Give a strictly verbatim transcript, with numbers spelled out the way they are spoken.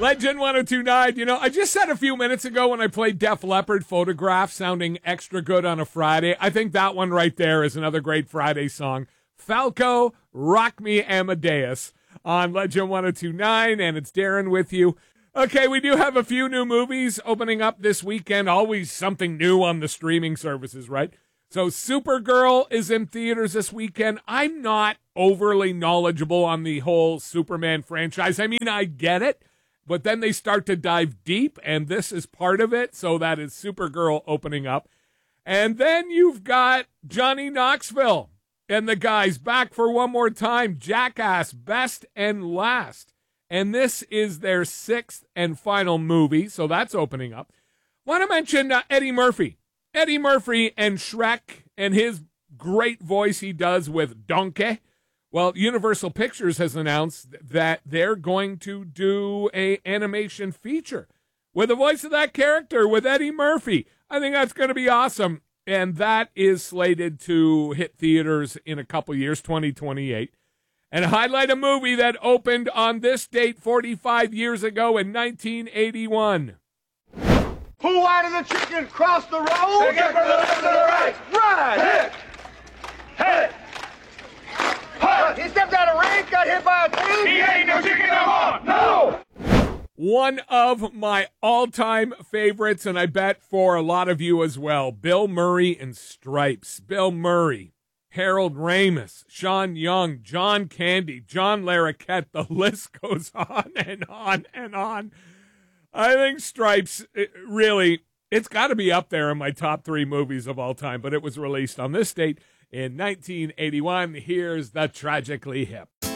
Legend ten twenty-nine, you know, I just said a few minutes ago when I played Def Leppard Photograph sounding extra good on a Friday. I think that one right there is another great Friday song. Falco, Rock Me Amadeus on Legend ten twenty-nine, and it's Darren with you. Okay, we do have a few new movies opening up this weekend. Always something new on the streaming services, right? So Supergirl is in theaters this weekend. I'm not overly knowledgeable on the whole Superman franchise. I mean, I get it, but then they start to dive deep, and this is part of it. So that is Supergirl opening up. And then you've got Johnny Knoxville and the guys back for one more time. Jackass, Best and Last. And this is their sixth and final movie, so that's opening up. Want to mention uh, Eddie Murphy. Eddie Murphy and Shrek and his great voice he does with Donkey. Well, Universal Pictures has announced that they're going to do a animation feature with the voice of that character with Eddie Murphy. I think that's going to be awesome, and that is slated to hit theaters in a couple years, twenty twenty-eight. And highlight a movie that opened on this date forty-five years ago in nineteen eighty-one. Pull out of the chicken, cross the road. Take it from the left to the right. Right. Hit. Hit. Hut. He stepped out of range, got hit by a team. He ain't no chicken no more. No. One of my all-time favorites, and I bet for a lot of you as well, Bill Murray in Stripes. Bill Murray, Harold Ramis, Sean Young, John Candy, John Larroquette. The list goes on and on and on. I think Stripes, it really, it's got to be up there in my top three movies of all time, but it was released on this date in nineteen eighty-one. Here's the Tragically Hip.